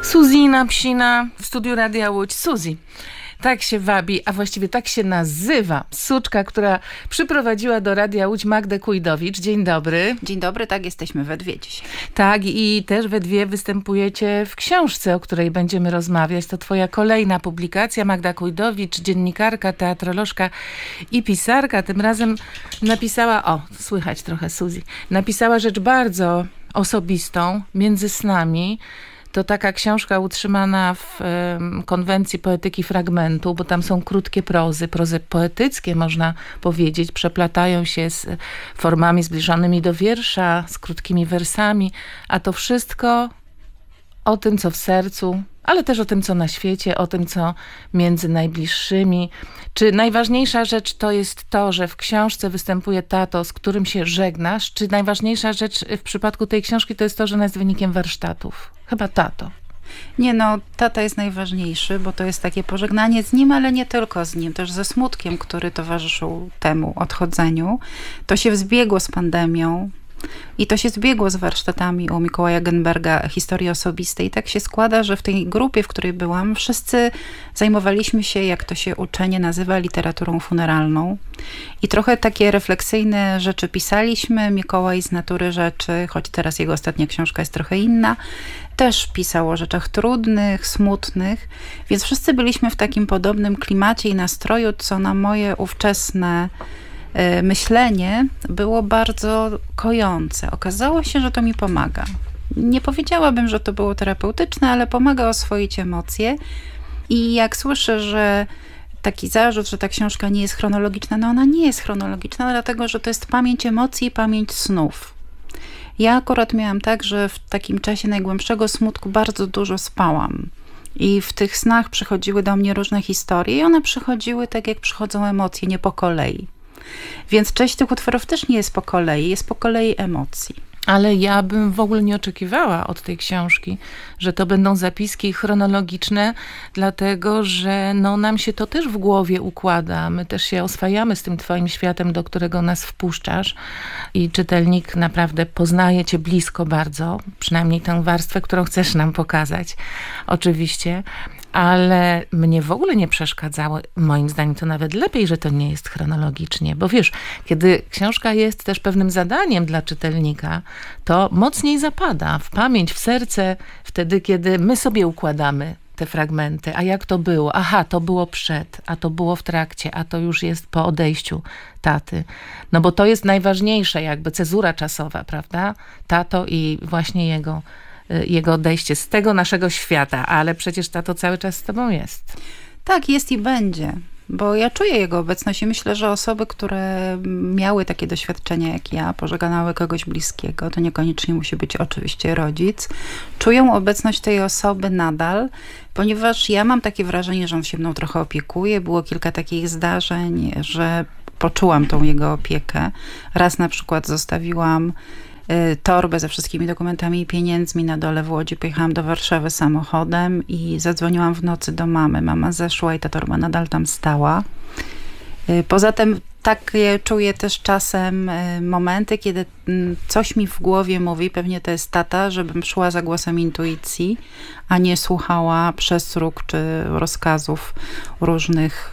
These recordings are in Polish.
Suzina Psina w studiu Radia Łódź. Suzi. Tak się wabi, a właściwie tak się nazywa suczka, która przyprowadziła do Radia Łódź Magdę Kujdowicz. Dzień dobry. Dzień dobry, tak, jesteśmy we dwie dzisiaj. Tak, i też we dwie występujecie w książce, o której będziemy rozmawiać. To twoja kolejna publikacja. Magda Kujdowicz, dziennikarka, teatrolożka i pisarka. Tym razem napisała, słychać trochę Suzi, napisała rzecz bardzo osobistą, Między snami. To taka książka utrzymana w konwencji poetyki fragmentu, bo tam są krótkie prozy poetyckie, można powiedzieć, przeplatają się z formami zbliżonymi do wiersza, z krótkimi wersami, a to wszystko o tym, co w sercu, ale też o tym, co na świecie, o tym, co między najbliższymi. Czy najważniejsza rzecz to jest to, że w książce występuje tato, z którym się żegnasz? Czy najważniejsza rzecz w przypadku tej książki to jest to, że ona jest wynikiem warsztatów? Chyba tato. Nie, tata jest najważniejszy, bo to jest takie pożegnanie z nim, ale nie tylko z nim, też ze smutkiem, który towarzyszył temu odchodzeniu. To się zbiegło z pandemią. I to się zbiegło z warsztatami u Mikołaja Genberga historii osobistej. I tak się składa, że w tej grupie, w której byłam, wszyscy zajmowaliśmy się, jak to się uczenie nazywa, literaturą funeralną. I trochę takie refleksyjne rzeczy pisaliśmy. Mikołaj z natury rzeczy, choć teraz jego ostatnia książka jest trochę inna, też pisał o rzeczach trudnych, smutnych. Więc wszyscy byliśmy w takim podobnym klimacie i nastroju, co na moje ówczesne myślenie było bardzo kojące. Okazało się, że to mi pomaga. Nie powiedziałabym, że to było terapeutyczne, ale pomaga oswoić emocje. I jak słyszę, że taki zarzut, że ta książka nie jest chronologiczna, ona nie jest chronologiczna, dlatego, że to jest pamięć emocji i pamięć snów. Ja akurat miałam tak, że w takim czasie najgłębszego smutku bardzo dużo spałam. I w tych snach przychodziły do mnie różne historie i one przychodziły tak, jak przychodzą emocje, nie po kolei. Więc część tych utworów też nie jest po kolei emocji. Ale ja bym w ogóle nie oczekiwała od tej książki, że to będą zapiski chronologiczne, dlatego że nam się to też w głowie układa. My też się oswajamy z tym twoim światem, do którego nas wpuszczasz i czytelnik naprawdę poznaje cię blisko bardzo, przynajmniej tę warstwę, którą chcesz nam pokazać. Oczywiście. Ale mnie w ogóle nie przeszkadzało. Moim zdaniem to nawet lepiej, że to nie jest chronologicznie. Bo wiesz, kiedy książka jest też pewnym zadaniem dla czytelnika, to mocniej zapada w pamięć, w serce, wtedy, kiedy my sobie układamy te fragmenty. A jak to było? Aha, to było przed, a to było w trakcie, a to już jest po odejściu taty. Bo to jest najważniejsze, jakby cezura czasowa, prawda? Tato i właśnie jego odejście z tego naszego świata, ale przecież tato cały czas z tobą jest. Tak, jest i będzie, bo ja czuję jego obecność i myślę, że osoby, które miały takie doświadczenia jak ja, pożegnały kogoś bliskiego, to niekoniecznie musi być oczywiście rodzic, czują obecność tej osoby nadal, ponieważ ja mam takie wrażenie, że on się mną trochę opiekuje. Było kilka takich zdarzeń, że poczułam tą jego opiekę. Raz na przykład zostawiłam torbę ze wszystkimi dokumentami i pieniędzmi na dole w Łodzi. Pojechałam do Warszawy samochodem i zadzwoniłam w nocy do mamy. Mama zeszła i ta torba nadal tam stała. Poza tym takie czuję też czasem momenty, kiedy coś mi w głowie mówi, pewnie to jest tata, żebym szła za głosem intuicji, a nie słuchała przestróg czy rozkazów różnych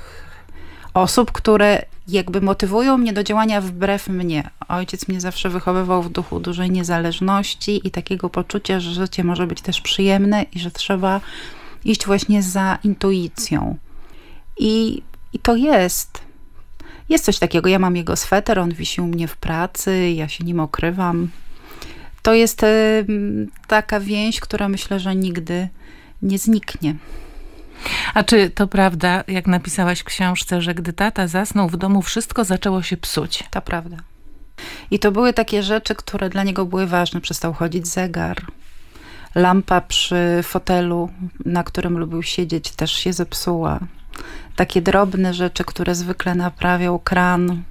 osób, które jakby motywują mnie do działania wbrew mnie. Ojciec mnie zawsze wychowywał w duchu dużej niezależności i takiego poczucia, że życie może być też przyjemne i że trzeba iść właśnie za intuicją. I to jest. Jest coś takiego. Ja mam jego sweter, on wisi u mnie w pracy, ja się nim okrywam. To jest taka więź, która myślę, że nigdy nie zniknie. A czy to prawda, jak napisałaś w książce, że gdy tata zasnął w domu, wszystko zaczęło się psuć? To prawda. I to były takie rzeczy, które dla niego były ważne. Przestał chodzić zegar. Lampa przy fotelu, na którym lubił siedzieć, też się zepsuła. Takie drobne rzeczy, które zwykle naprawiał, kran,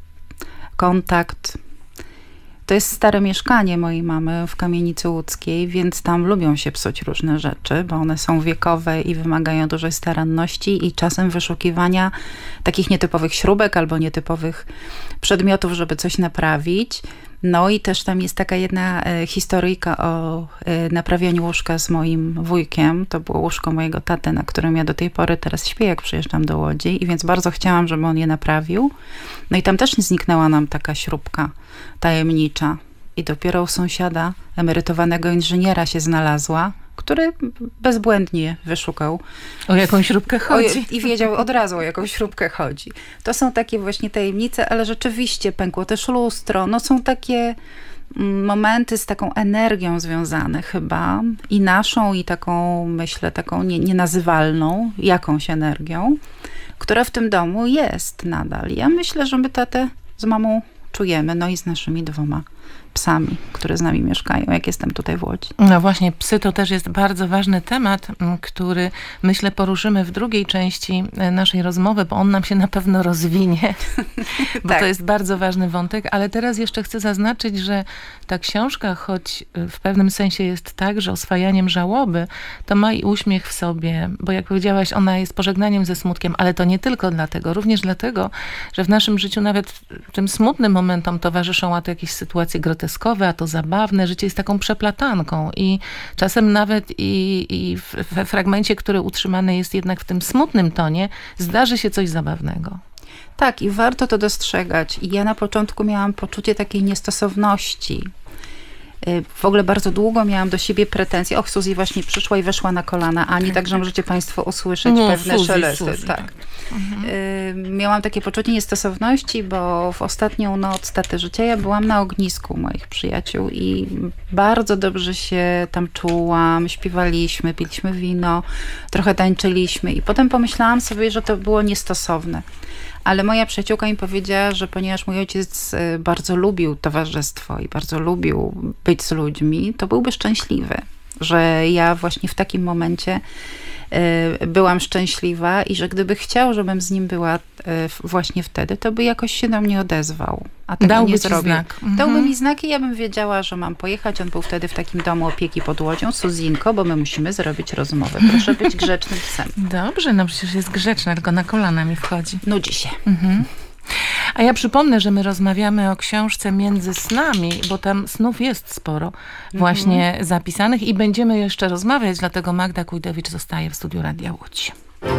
kontakt. To jest stare mieszkanie mojej mamy w Kamienicy Łódzkiej, więc tam lubią się psuć różne rzeczy, bo one są wiekowe i wymagają dużej staranności i czasem wyszukiwania takich nietypowych śrubek albo nietypowych przedmiotów, żeby coś naprawić. No i też tam jest taka jedna historyjka o naprawianiu łóżka z moim wujkiem. To było łóżko mojego taty, na którym ja do tej pory teraz śpię, jak przyjeżdżam do Łodzi. I więc bardzo chciałam, żeby on je naprawił. No i tam też zniknęła nam taka śrubka tajemnicza. I dopiero u sąsiada, emerytowanego inżyniera się znalazła, który bezbłędnie wyszukał. O jaką śrubkę chodzi. I wiedział od razu, o jaką śrubkę chodzi. To są takie właśnie tajemnice, ale rzeczywiście pękło też lustro. No są takie momenty z taką energią związane chyba. I naszą, i taką, myślę, taką nienazywalną jakąś energią, która w tym domu jest nadal. Ja myślę, że my tatę z mamą czujemy, no i z naszymi 2 psami, które z nami mieszkają, jak jestem tutaj w Łodzi. No właśnie, psy to też jest bardzo ważny temat, który myślę poruszymy w drugiej części naszej rozmowy, bo on nam się na pewno rozwinie, bo tak. To jest bardzo ważny wątek, ale teraz jeszcze chcę zaznaczyć, że ta książka, choć w pewnym sensie jest także oswajaniem żałoby, to ma i uśmiech w sobie, bo jak powiedziałaś, ona jest pożegnaniem ze smutkiem, ale to nie tylko dlatego, również dlatego, że w naszym życiu nawet tym smutnym momentom towarzyszą a to jakieś sytuacje groteskowe, a to zabawne. Życie jest taką przeplatanką i czasem nawet i we fragmencie, który utrzymany jest jednak w tym smutnym tonie, zdarzy się coś zabawnego. Tak, i warto to dostrzegać. I ja na początku miałam poczucie takiej niestosowności. W ogóle bardzo długo miałam do siebie pretensje. Och, Suzy właśnie przyszła i weszła na kolana Ani, także możecie państwo usłyszeć pewne szelesty. Tak. Miałam takie poczucie niestosowności, bo w ostatnią noc taty życia ja byłam na ognisku moich przyjaciół i bardzo dobrze się tam czułam. Śpiewaliśmy, piliśmy wino, trochę tańczyliśmy i potem pomyślałam sobie, że to było niestosowne. Ale moja przyjaciółka mi powiedziała, że ponieważ mój ojciec bardzo lubił towarzystwo i bardzo lubił być z ludźmi, to byłby szczęśliwy, że ja właśnie w takim momencie byłam szczęśliwa i że gdyby chciał, żebym z nim była właśnie wtedy, to by jakoś się do mnie odezwał. A tego Dałby nie ci zrobił. znak. Dałby mi znak i ja bym wiedziała, że mam pojechać. On był wtedy w takim domu opieki pod Łodzią. Suzinko, bo my musimy zrobić rozmowę. Proszę być grzecznym psem. Dobrze, no przecież jest grzeczna, tylko na kolana mi wchodzi. Nudzi się. A ja przypomnę, że my rozmawiamy o książce Między snami, bo tam snów jest sporo właśnie zapisanych i będziemy jeszcze rozmawiać, dlatego Magda Kujdewicz zostaje w studiu Radia Łódź.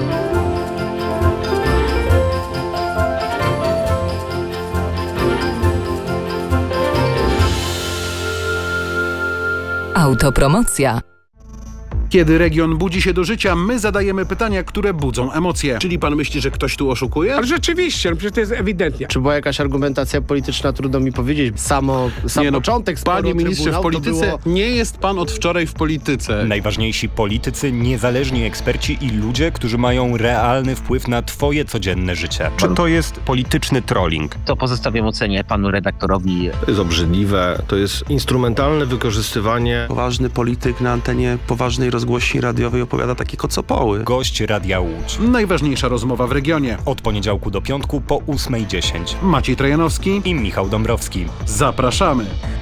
Autopromocja. Kiedy region budzi się do życia, my zadajemy pytania, które budzą emocje. Czyli pan myśli, że ktoś tu oszukuje? Ale rzeczywiście, przecież to jest ewidentnie. Czy była jakaś argumentacja polityczna, trudno mi powiedzieć. Sam początek sporu Panie ministrze, w polityce było... nie jest pan od wczoraj w polityce. Najważniejsi politycy, niezależni eksperci i ludzie, którzy mają realny wpływ na twoje codzienne życie. Czy to jest polityczny trolling? To pozostawiam ocenie panu redaktorowi. To jest obrzydliwe, to jest instrumentalne wykorzystywanie. Poważny polityk na antenie poważnej rozgłośni radiowej opowiada takie kocopoły. Gość Radia Łódź. Najważniejsza rozmowa w regionie. Od poniedziałku do piątku po 8:10. Maciej Trojanowski I Michał Dąbrowski. Zapraszamy.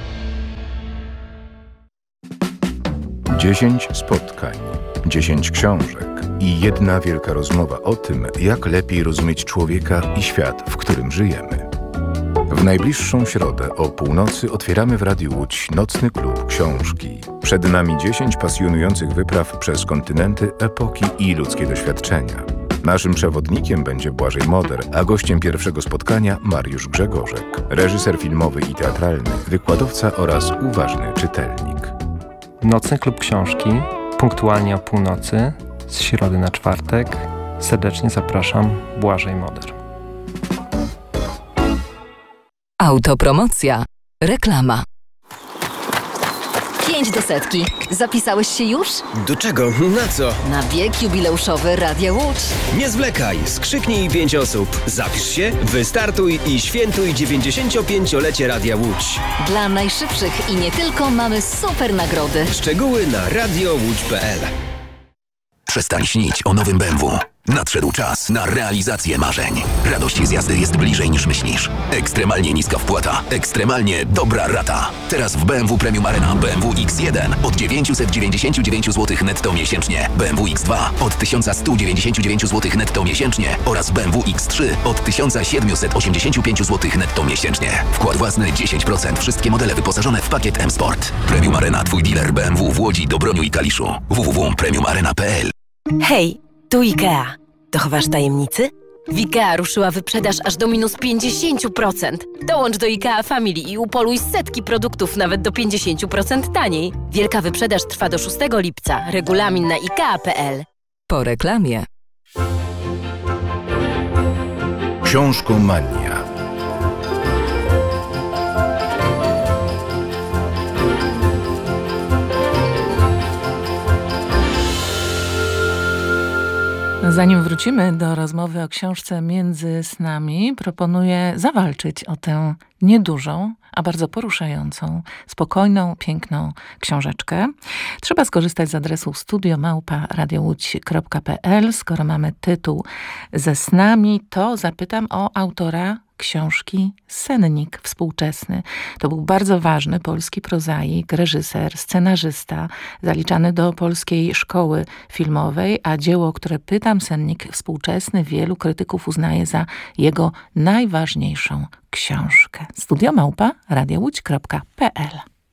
10 spotkań, 10 książek i jedna wielka rozmowa o tym, jak lepiej rozumieć człowieka i świat, w którym żyjemy. W najbliższą środę o północy otwieramy w Radiu Łódź nocny klub książki. Przed nami 10 pasjonujących wypraw przez kontynenty, epoki i ludzkie doświadczenia. Naszym przewodnikiem będzie Błażej Moder, a gościem pierwszego spotkania Mariusz Grzegorzek, reżyser filmowy i teatralny, wykładowca oraz uważny czytelnik. Nocny klub książki, punktualnie o północy, z środy na czwartek. Serdecznie zapraszam, Błażej Moder. Autopromocja. Reklama. 5 do setki. Zapisałeś się już? Do czego? Na co? Na bieg jubileuszowy Radia Łódź. Nie zwlekaj, skrzyknij 5 osób. Zapisz się, wystartuj i świętuj 95-lecie Radia Łódź. Dla najszybszych i nie tylko mamy super nagrody. Szczegóły na radiowódź.pl. Przestań śnić o nowym BMW. Nadszedł czas na realizację marzeń. Radość z jazdy jest bliżej niż myślisz. Ekstremalnie niska wpłata, ekstremalnie dobra rata. Teraz w BMW Premium Arena BMW X1 od 999 zł netto miesięcznie, BMW X2 od 1199 zł netto miesięcznie oraz BMW X3 od 1785 zł netto miesięcznie. Wkład własny 10%. Wszystkie modele wyposażone w pakiet M-Sport. Premium Arena, twój dealer BMW w Łodzi, Dobroniu i Kaliszu. www.premiumarena.pl. Hej, tu IKEA. Dochowasz tajemnicy? W IKEA ruszyła wyprzedaż aż do minus 50%. Dołącz do IKEA Family i upoluj setki produktów nawet do 50% taniej. Wielka wyprzedaż trwa do 6 lipca. Regulamin na IKEA.pl. Po reklamie. Książkomania. Zanim wrócimy do rozmowy o książce Między snami, proponuję zawalczyć o tę niedużą, a bardzo poruszającą, spokojną, piękną książeczkę. Trzeba skorzystać z adresu studio@radiołódź.pl. Skoro mamy tytuł Ze snami, to zapytam o autora książki Sennik współczesny. To był bardzo ważny polski prozaik, reżyser, scenarzysta, zaliczany do polskiej szkoły filmowej, a dzieło, o które pytam, Sennik współczesny, wielu krytyków uznaje za jego najważniejszą książkę. studio@radiołódź.pl